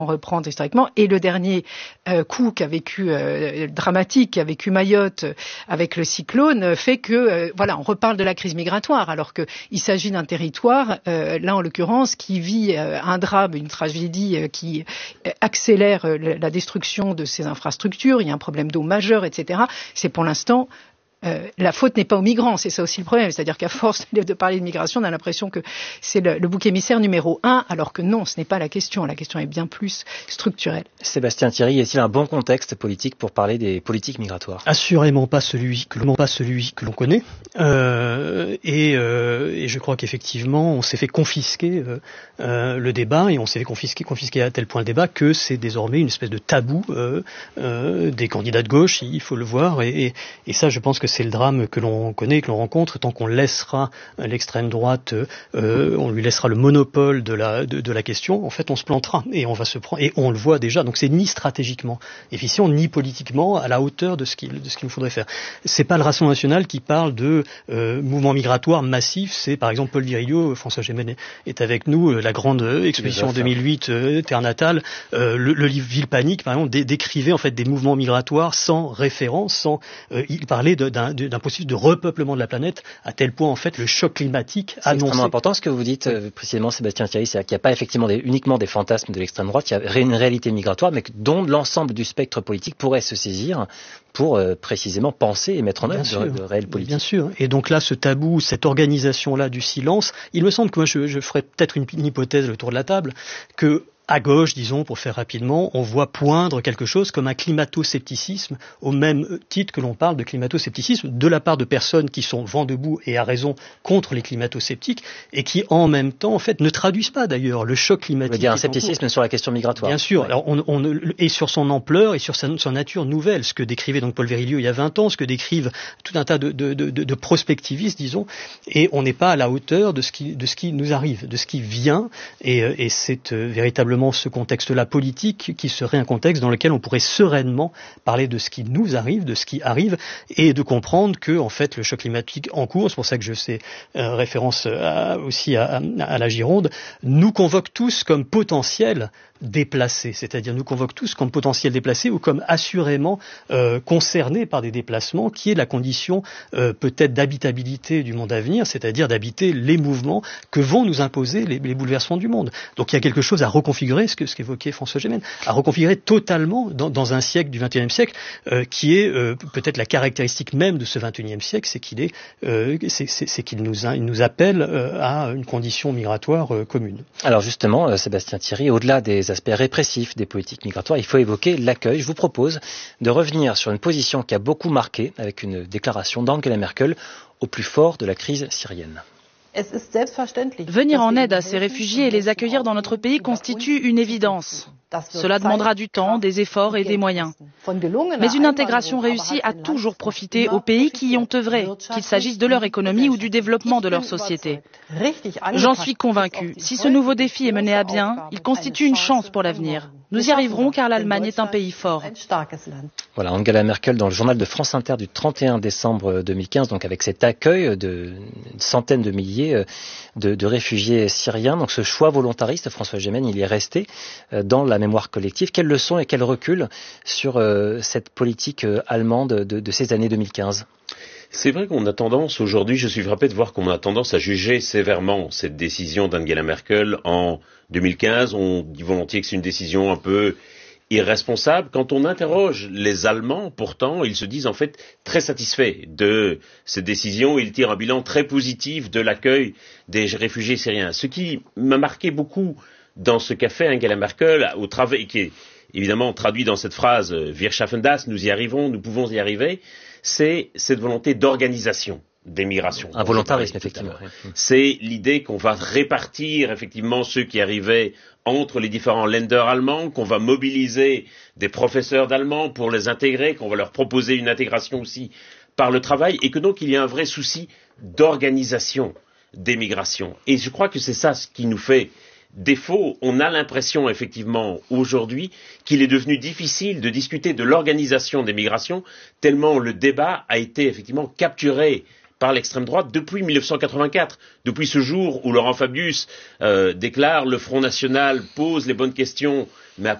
reprendre historiquement. Et le dernier coup dramatique qu'a vécu Mayotte avec le cyclone fait que on reparle de la crise migratoire alors qu'il s'agit d'un territoire, là en l'occurrence, qui vit un drame, une tragédie qui accélère la destruction de ses infrastructures. Il y a un problème d'eau majeur, etc. C'est pour l'instant la faute n'est pas aux migrants, c'est ça aussi le problème. C'est-à-dire qu'à force de parler de migration, on a l'impression que c'est le bouc émissaire numéro 1, alors que non, ce n'est pas la question. La question est bien plus structurelle. Sébastien Thierry, est-il un bon contexte politique pour parler des politiques migratoires ? Assurément pas celui que l'on connaît. Et je crois qu'effectivement, on s'est fait confisquer le débat, et on s'est fait confisquer à tel point le débat que c'est désormais une espèce de tabou des candidats de gauche, il faut le voir. Et ça, je pense que c'est le drame que l'on connaît, que l'on rencontre, tant qu'on laissera l'extrême droite, on lui laissera le monopole de la question, en fait on se plantera et on va se prendre, et on le voit déjà, donc c'est ni stratégiquement efficient, ni politiquement à la hauteur de ce qu'il nous faudrait faire. C'est pas le Rassemblement national qui parle de mouvement migratoire massif, c'est par exemple Paul Virilio, François Gémen est avec nous, la grande exposition en 2008, Terre natale, le livre Ville Panique par exemple décrivait en fait des mouvements migratoires sans référence, il parlait d'un processus de repeuplement de la planète, à tel point en fait le choc climatique annoncé. C'est extrêmement important ce que vous dites précisément, Sébastien Thierry, c'est-à-dire qu'il n'y a pas effectivement uniquement des fantasmes de l'extrême droite, il y a une réalité migratoire, mais dont l'ensemble du spectre politique pourrait se saisir pour précisément penser et mettre en œuvre de réelles politiques. Bien sûr. Et donc là, ce tabou, cette organisation-là du silence, il me semble que moi je ferais peut-être une hypothèse autour de la table, que à gauche, disons, pour faire rapidement, on voit poindre quelque chose comme un climato-scepticisme, au même titre que l'on parle de climato-scepticisme, de la part de personnes qui sont vent debout et à raison contre les climato-sceptiques, et qui en même temps, en fait, ne traduisent pas d'ailleurs le choc climatique. Vous voulez dire un scepticisme sur la question migratoire. Bien sûr. Ouais. Alors, et sur son ampleur et sur sa nature nouvelle, ce que décrivait donc Paul Virilio il y a 20 ans, ce que décrivent tout un tas de prospectivistes, disons, et on n'est pas à la hauteur de ce qui nous arrive, de ce qui vient, et c'est véritablement ce contexte-là politique qui serait un contexte dans lequel on pourrait sereinement parler de ce qui nous arrive, de ce qui arrive, et de comprendre que, en fait, le choc climatique en cours, c'est pour ça que je fais référence aussi à la Gironde, nous convoque tous comme potentiels déplacés, c'est-à-dire nous convoque tous comme potentiels déplacés ou comme assurément concernés par des déplacements, qui est la condition peut-être d'habitabilité du monde à venir, c'est-à-dire d'habiter les mouvements que vont nous imposer les bouleversements du monde. Donc il y a quelque chose à reconfigurer, ce qu'évoquait François Gémen, à reconfigurer totalement dans un siècle du XXIe siècle qui est peut-être la caractéristique même de ce XXIe siècle, c'est qu'il nous appelle à une condition migratoire commune. Alors justement, Sébastien Thierry, au-delà des aspects répressifs des politiques migratoires, il faut évoquer l'accueil. Je vous propose de revenir sur une position qui a beaucoup marqué, avec une déclaration d'Angela Merkel au plus fort de la crise syrienne. Venir en aide à ces réfugiés et les accueillir dans notre pays constitue une évidence. Cela demandera du temps, des efforts et des moyens. Mais une intégration réussie a toujours profité aux pays qui y ont œuvré, qu'il s'agisse de leur économie ou du développement de leur société. J'en suis convaincue. Si ce nouveau défi est mené à bien, il constitue une chance pour l'avenir. Nous y arriverons car l'Allemagne est un pays fort. Voilà, Angela Merkel dans le journal de France Inter du 31 décembre 2015, donc avec cet accueil de centaines de milliers de réfugiés syriens. Donc ce choix volontariste, François Gémen, il est resté dans la mémoire collective. Quelle leçon et quel recul sur cette politique allemande de ces années 2015 ? C'est vrai qu'on a tendance, aujourd'hui, je suis frappé de voir qu'on a tendance à juger sévèrement cette décision d'Angela Merkel en 2015. On dit volontiers que c'est une décision un peu irresponsable. Quand on interroge les Allemands, pourtant, ils se disent en fait très satisfaits de cette décision. Ils tirent un bilan très positif de l'accueil des réfugiés syriens. Ce qui m'a marqué beaucoup dans ce qu'a fait Angela Merkel, au travail qui est évidemment traduit dans cette phrase « Wir schaffen das », nous y arrivons, nous pouvons y arriver, c'est cette volonté d'organisation des migrations. Un volontarisme, effectivement. C'est l'idée qu'on va répartir effectivement ceux qui arrivaient entre les différents Länder allemands, qu'on va mobiliser des professeurs d'allemand pour les intégrer, qu'on va leur proposer une intégration aussi par le travail, et que donc il y a un vrai souci d'organisation des migrations. Et je crois que c'est ça ce qui nous fait défaut. On a l'impression effectivement aujourd'hui qu'il est devenu difficile de discuter de l'organisation des migrations tellement le débat a été effectivement capturé par l'extrême droite depuis 1984, depuis ce jour où Laurent Fabius déclare le Front National pose les bonnes questions